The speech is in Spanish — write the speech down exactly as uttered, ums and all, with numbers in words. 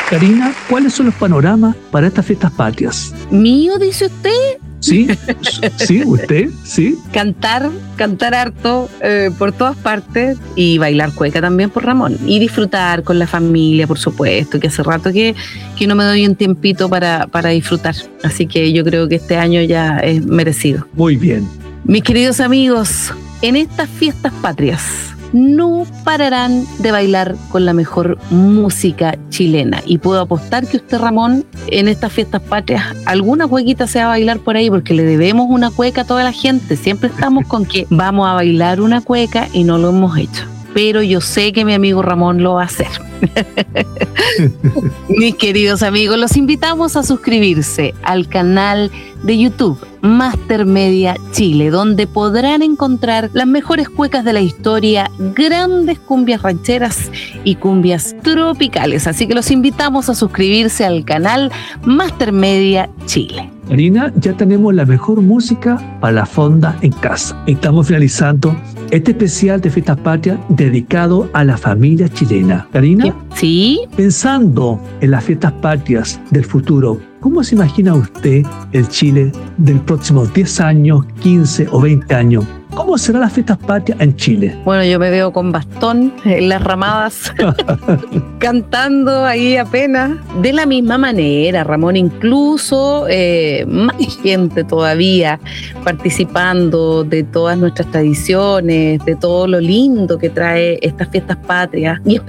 Karina, ¿cuáles son los panoramas para estas fiestas patrias? ¿Mío, dice usted? Sí, sí, usted, sí. Cantar, cantar harto eh, por todas partes y bailar cueca también por Ramón. Y disfrutar con la familia, por supuesto, que hace rato que, que no me doy un tiempito para, para disfrutar. Así que yo creo que este año ya es merecido. Muy bien. Mis queridos amigos, en estas fiestas patrias no pararán de bailar con la mejor música chilena. Y puedo apostar que usted, Ramón, en estas fiestas patrias, alguna cuequita se va a bailar por ahí, porque le debemos una cueca a toda la gente. Siempre estamos con que vamos a bailar una cueca y no lo hemos hecho. Pero yo sé que mi amigo Ramón lo va a hacer. Mis queridos amigos, los invitamos a suscribirse al canal de YouTube Master Media Chile, donde podrán encontrar las mejores cuecas de la historia, grandes cumbias rancheras y cumbias tropicales. Así que los invitamos a suscribirse al canal Master Media Chile. Karina, ya tenemos la mejor música para la fonda en casa. Estamos finalizando este especial de Fiestas Patrias dedicado a la familia chilena. Karina, ¿sí? Pensando en las fiestas patrias del futuro, ¿cómo se imagina usted el Chile del próximo diez años, quince o veinte años? ¿Cómo serán las fiestas patrias en Chile? Bueno, yo me veo con bastón en las ramadas, cantando ahí apenas. De la misma manera, Ramón, incluso eh, más gente todavía participando de todas nuestras tradiciones, de todo lo lindo que trae estas fiestas patrias. Y